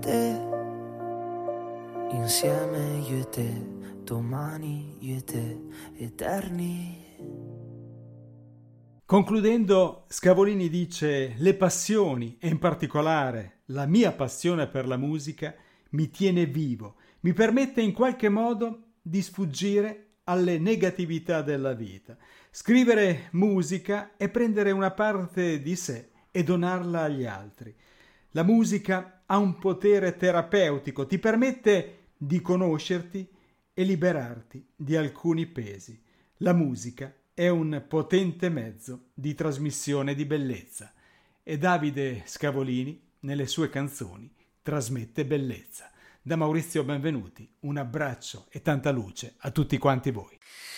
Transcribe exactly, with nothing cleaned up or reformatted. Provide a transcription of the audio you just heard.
te, insieme io e te, domani io e te, eterni. Concludendo, Scavolini dice: le passioni, e in particolare la mia passione per la musica, mi tiene vivo, mi permette in qualche modo di sfuggire alle negatività della vita. Scrivere musica è prendere una parte di sé e donarla agli altri. La musica ha un potere terapeutico, ti permette di conoscerti e liberarti di alcuni pesi. La musica è un potente mezzo di trasmissione di bellezza e Davide Scavolini, nelle sue canzoni, trasmette bellezza. Da Maurizio Benvenuti, un abbraccio e tanta luce a tutti quanti voi.